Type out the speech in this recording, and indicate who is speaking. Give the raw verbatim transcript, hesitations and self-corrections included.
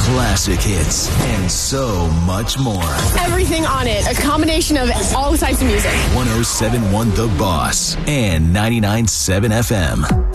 Speaker 1: classic hits, and so much more.
Speaker 2: Everything on it. A combination of all types of music.
Speaker 1: one oh seven point one The Boss and ninety-nine point seven F M.